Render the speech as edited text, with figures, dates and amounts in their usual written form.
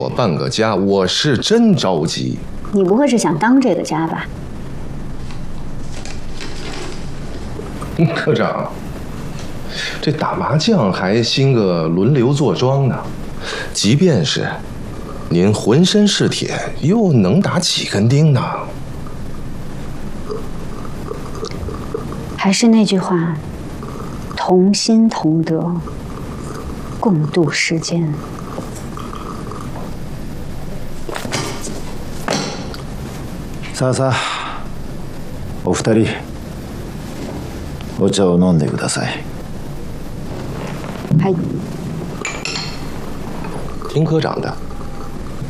我办个家，我是真着急。 你不会是想当这个家吧？ 科长，这打麻将还兴个轮流坐庄呢，即便是您浑身是铁，又能打几根钉呢？ 还是那句话，同心同德，共度时间。 さあさあ、お二人、お茶を飲んでください。 はい。 听科长的。